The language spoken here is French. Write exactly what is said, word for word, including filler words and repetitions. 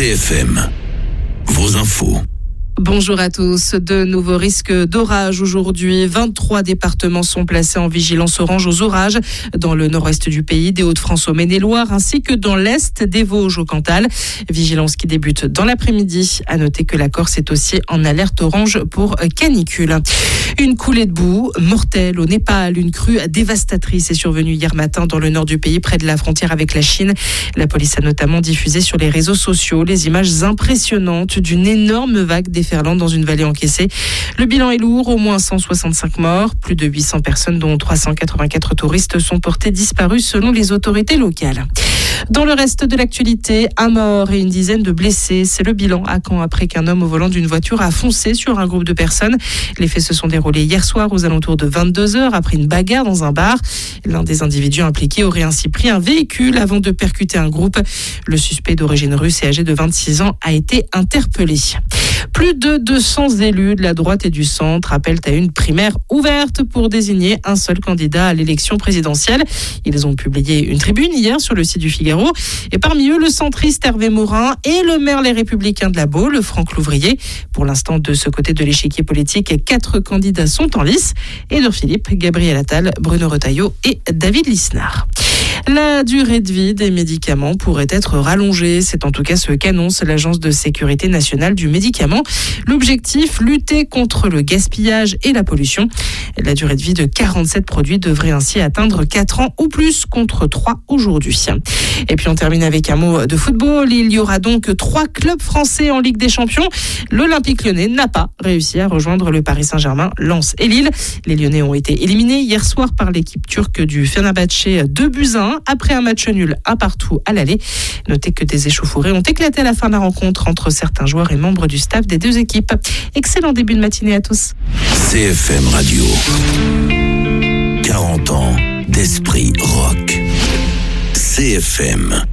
C F M, vos infos. Bonjour à tous. De nouveaux risques d'orage aujourd'hui. vingt-trois départements sont placés en vigilance orange aux orages dans le nord-ouest du pays, des Hauts-de-France au Maine-et-Loire, ainsi que dans l'est des Vosges au Cantal. Vigilance qui débute dans l'après-midi. À noter que la Corse est aussi en alerte orange pour canicule. Une coulée de boue mortelle au Népal. Une crue dévastatrice est survenue hier matin dans le nord du pays, près de la frontière avec la Chine. La police a notamment diffusé sur les réseaux sociaux les images impressionnantes d'une énorme vague déferlante dans une vallée encaissée. Le bilan est lourd, au moins cent soixante-cinq morts. Plus de huit cents personnes, dont trois cent quatre-vingt-quatre touristes, sont portées disparues selon les autorités locales. Dans le reste de l'actualité, un mort et une dizaine de blessés. C'est le bilan à Caen après qu'un homme au volant d'une voiture a foncé sur un groupe de personnes. Les faits se sont déroulés hier soir aux alentours de vingt-deux heures après une bagarre dans un bar. L'un des individus impliqués aurait ainsi pris un véhicule avant de percuter un groupe. Le suspect d'origine russe et âgé de vingt-six ans a été interpellé. Plus de deux cents élus de la droite et du centre appellent à une primaire ouverte pour désigner un seul candidat à l'élection présidentielle. Ils ont publié une tribune hier sur le site du Figaro. Et parmi eux, le centriste Hervé Morin et le maire Les Républicains de la Baule, Franck Louvrier. Pour l'instant, de ce côté de l'échiquier politique, quatre candidats sont en lice. Édouard Philippe, Gabriel Attal, Bruno Retailleau et David Lisnard. La durée de vie des médicaments pourrait être rallongée. C'est en tout cas ce qu'annonce l'Agence de sécurité nationale du médicament. L'objectif, lutter contre le gaspillage et la pollution. La durée de vie de quarante-sept produits devrait ainsi atteindre quatre ans ou plus contre trois aujourd'hui. Et puis on termine avec un mot de football. Il y aura donc trois clubs français en Ligue des Champions. L'Olympique Lyonnais n'a pas réussi à rejoindre le Paris Saint-Germain, Lens et Lille. Les Lyonnais ont été éliminés hier soir par l'équipe turque du Fenerbahçe, deux buts à un après un match nul un partout à l'aller. Notez que des échauffourées ont éclaté à la fin de la rencontre entre certains joueurs et membres du staff des deux équipes. Excellent début de matinée à tous. C F M Radio. quarante ans d'esprit rock. C F M.